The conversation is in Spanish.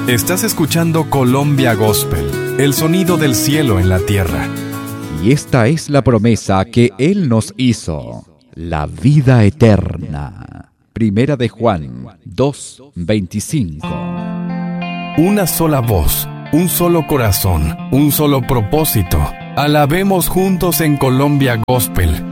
Estás escuchando Colombia Gospel, el sonido del cielo en la tierra. Y esta es la promesa que Él nos hizo, la vida eterna. Primera de Juan 2:25. Una sola voz, un solo corazón, un solo propósito. Alabemos juntos en Colombia Gospel,